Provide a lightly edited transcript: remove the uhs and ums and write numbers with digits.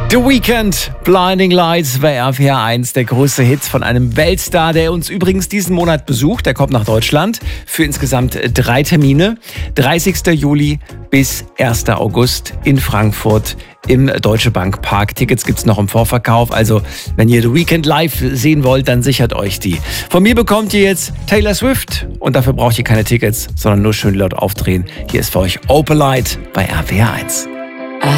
The Weeknd, Blinding Lights bei RPR 1, der größte Hit von einem Weltstar, der uns übrigens diesen Monat besucht. Der kommt nach Deutschland für insgesamt 3 Termine. 30. Juli bis 1. August in Frankfurt im Deutsche Bank Park. Tickets gibt's noch im Vorverkauf, also wenn ihr The Weeknd live sehen wollt, dann sichert euch die. Von mir bekommt ihr jetzt Taylor Swift und dafür braucht ihr keine Tickets, sondern nur schön laut aufdrehen. Hier ist für euch Opalite bei RPR 1.